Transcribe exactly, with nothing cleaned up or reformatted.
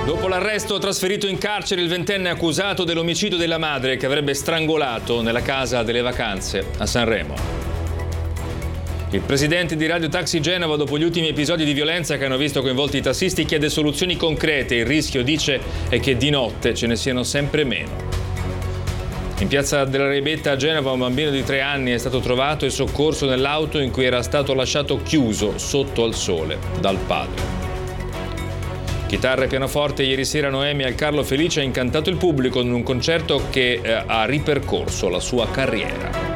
Dopo l'arresto, trasferito in carcere il ventenne accusato dell'omicidio della madre che avrebbe strangolato nella casa delle vacanze a Sanremo. Il presidente di Radio Taxi Genova, dopo gli ultimi episodi di violenza che hanno visto coinvolti i tassisti, chiede soluzioni concrete. Il rischio, dice, è che di notte ce ne siano sempre meno. In piazza della Rebetta a Genova un bambino di tre anni è stato trovato e soccorso nell'auto in cui era stato lasciato chiuso sotto al sole dal padre. Chitarra e pianoforte, ieri sera Noemi al Carlo Felice ha incantato il pubblico in un concerto che eh, ha ripercorso la sua carriera.